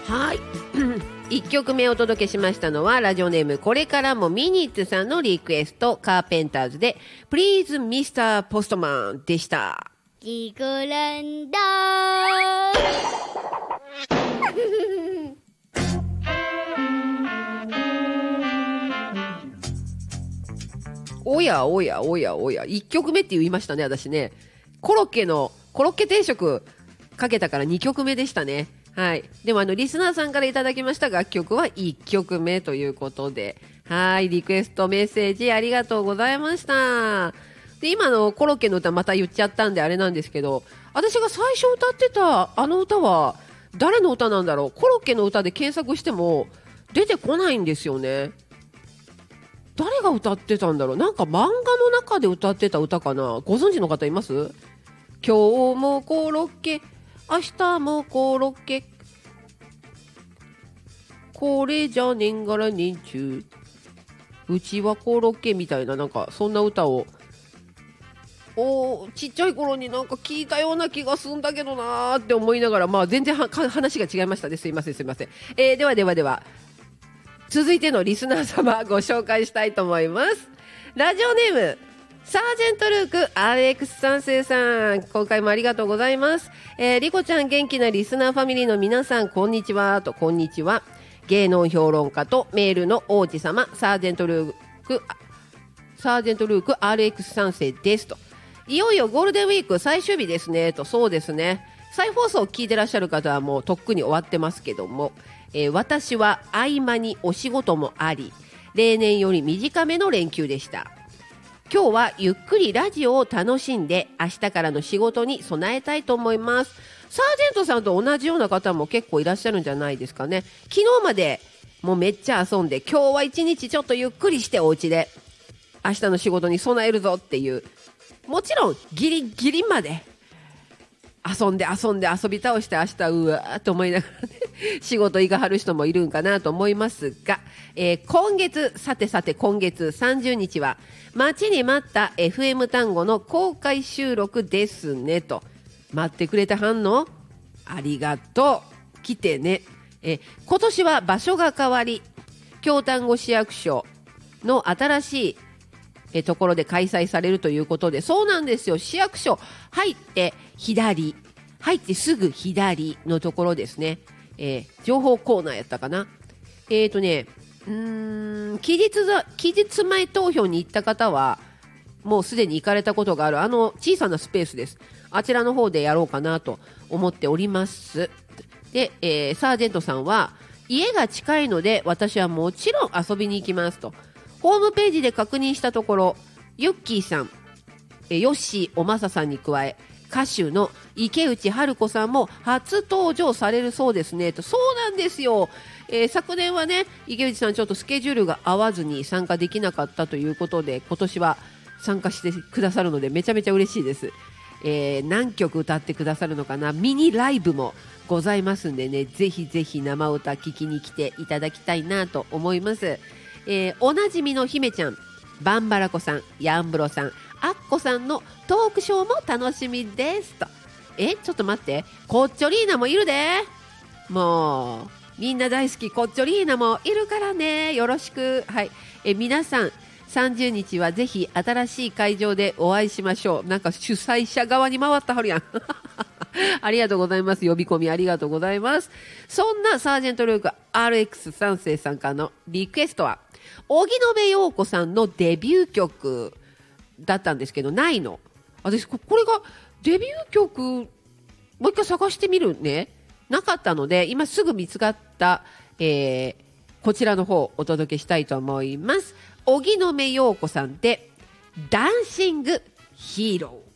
はい1曲目お届けしましたのはラジオネームこれからもミニッツさんのリクエスト、カーペンターズで Please Mr. Postman でした。 ギグランドおやおやおやおや、1曲目って言いましたね。私ね、コロッケ定食かけたから2曲目でしたね。はい。でもリスナーさんからいただきました楽曲は1曲目ということで、はい、リクエストメッセージありがとうございました。で、今のコロッケの歌また言っちゃったんであれなんですけど、私が最初歌ってたあの歌は誰の歌なんだろう。コロッケの歌で検索しても出てこないんですよね。誰が歌ってたんだろう。なんか漫画の中で歌ってた歌かな。ご存知の方います？今日もコロッケ、明日もコロッケ、これじゃ年がら年中、うちはコロッケみたいな、なんかそんな歌をちっちゃい頃になんか聞いたような気がするんだけどなーって思いながら、まあ全然話が違いましたね。すいません。では続いてのリスナー様ご紹介したいと思います。ラジオネームサージェントルーク RX3 世さん、今回もありがとうございます。リコちゃん、元気なリスナーファミリーの皆さん、こんにちは。こんにちは。芸能評論家とメールの王子様、サージェントルーク RX3 世ですと。いよいよゴールデンウィーク最終日ですねと。そうですね、再放送を聞いてらっしゃる方はもうとっくに終わってますけども、私は合間にお仕事もあり、例年より短めの連休でした。今日はゆっくりラジオを楽しんで明日からの仕事に備えたいと思います。サージェントさんと同じような方も結構いらっしゃるんじゃないですかね。昨日までもうめっちゃ遊んで、今日は一日ちょっとゆっくりしてお家で明日の仕事に備えるぞっていう、もちろんギリギリまで遊び倒して明日うわーと思いながらね仕事行かはる人もいるんかなと思いますが、今月30日は待ちに待った FM 単語の公開収録ですねと。待ってくれてはんの？ありがとう、来てね。今年は場所が変わり、京丹後市役所の新しいところで開催されるということで、そうなんですよ。市役所入ってすぐ左のところですね。情報コーナーやったかな。期日前投票に行った方はもうすでに行かれたことがある小さなスペースです。あちらの方でやろうかなと思っております。で、サージェントさんは家が近いので私はもちろん遊びに行きますと。ホームページで確認したところ、ユッキーさん、ヨッシーおまささんに加え、歌手の池内春子さんも初登場されるそうですねと。そうなんですよ。昨年はね、池内さんちょっとスケジュールが合わずに参加できなかったということで、今年は参加してくださるのでめちゃめちゃ嬉しいです。何曲歌ってくださるのかな。ミニライブもございますんでね、ぜひぜひ生歌聞きに来ていただきたいなと思います。おなじみの姫ちゃん、バンバラコさん、ヤンブロさん、アッコさんのトークショーも楽しみですと。ちょっと待って、コッチョリーナもいるで。もうみんな大好きコッチョリーナもいるからね、よろしく。はい、皆さん30日はぜひ新しい会場でお会いしましょう。なんか主催者側に回ったはるやんありがとうございます。呼び込みありがとうございます。そんなサージェントルーク RX3 世さんからのリクエストは荻野目洋子さんのデビュー曲だったんですけど、ないの。私これがデビュー曲、もう一回探してみるね。なかったので今すぐ見つかった、こちらの方お届けしたいと思います。荻野目洋子さんでダンシングヒーロー。